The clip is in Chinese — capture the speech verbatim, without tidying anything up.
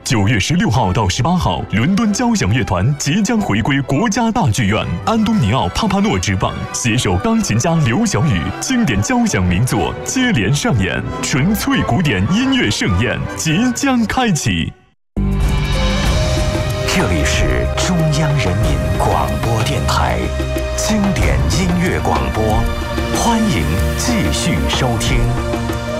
九月十六号到十八号，伦敦交响乐团即将回归国家大剧院，安东尼奥·帕帕诺执棒，携手钢琴家刘晓宇，经典交响名作接连上演，纯粹古典音乐盛宴即将开启。 这里是中央人民广播电台经典音乐广播，欢迎继续收听。